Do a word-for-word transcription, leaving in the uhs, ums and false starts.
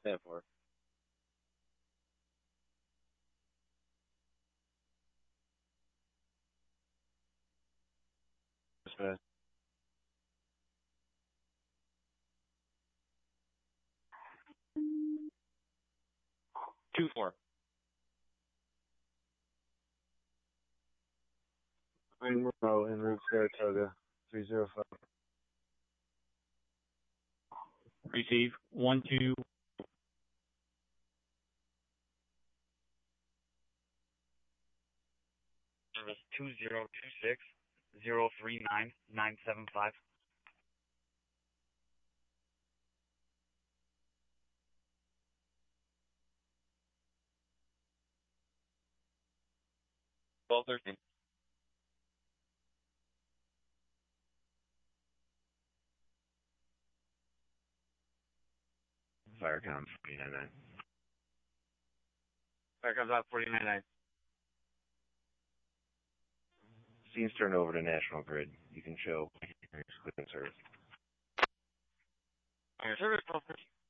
ten four. Dispatch. two four. I'm Monroe en route Saratoga, three zero five. Receive one two. Service two zero two six zero three nine nine seven five. twelve thirteen. Firecom forty nine nine. Fire comes out forty nine nine. Scene's turned over to National Grid. You can show clean service. All right, service twelve thirteen.